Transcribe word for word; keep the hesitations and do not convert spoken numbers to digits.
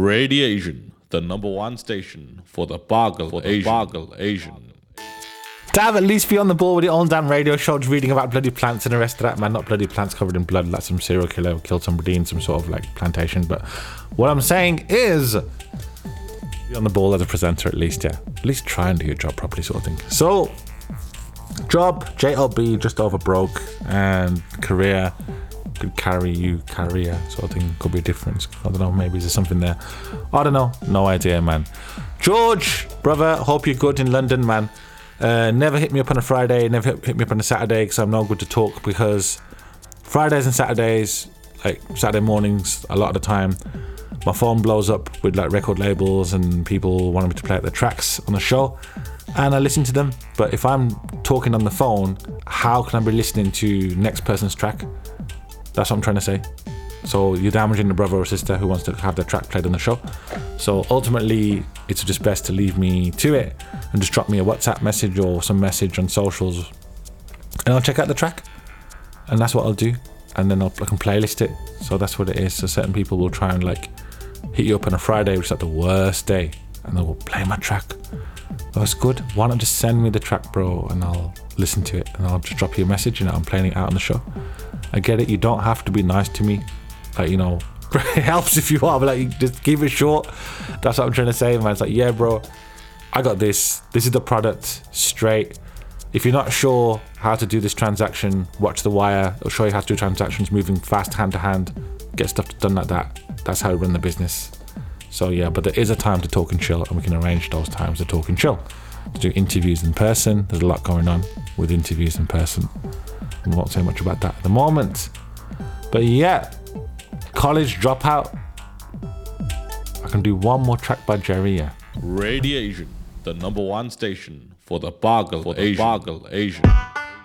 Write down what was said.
Radiation, the number one station for the Bargle for the Asian. Bargle Asian. Damn, at least be on the ball with your own damn radio show, just reading about bloody plants and the rest of that, man. Not bloody plants covered in blood, like some serial killer killed somebody in some sort of like plantation. But what I'm saying is, be on the ball as a presenter at least, yeah. At least try and do your job properly, sort of thing. So, job, J L B, just over broke, and career, could carry you, career, sort of thing. Could be a difference. I don't know, maybe there's something there. I don't know, no idea, man. George, brother, hope you're good in London, man. Uh, never hit me up on a Friday, never hit, hit me up on a Saturday, because I'm no good to talk, because Fridays and Saturdays, like Saturday mornings, a lot of the time, my phone blows up with like record labels and people wanting me to play out the tracks on the show, and I listen to them. But if I'm talking on the phone, how can I be listening to next person's track? That's what I'm trying to say. So you're damaging the brother or sister who wants to have their track played on the show. So ultimately, it's just best to leave me to it and just drop me a WhatsApp message or some message on socials, and I'll check out the track, and that's what I'll do. And then I'll, I can playlist it. So that's what it is. So certain people will try and like hit you up on a Friday, which is like the worst day, and they will play my track. Oh, it's good. Why not just send me the track, bro, and I'll listen to it, and I'll just drop you a message, and I'm playing it out on the show. I get it. You don't have to be nice to me. Like, you know, it helps if you are, but like, just keep it short. That's what I'm trying to say, man. It's like, yeah, bro, I got this. This is the product, straight. If you're not sure how to do this transaction, watch The Wire. It'll show you how to do transactions moving fast, hand to hand. Get stuff done like that. That's how I run the business. So yeah, but there is a time to talk and chill, and we can arrange those times to talk and chill. To do interviews in person. There's a lot going on with interviews in person. I won't say much about that at the moment. But yeah, college dropout. I can do one more track by Jerry, yeah. Radiation, the number one station for the Bargle for the Asian. Bargle Asian.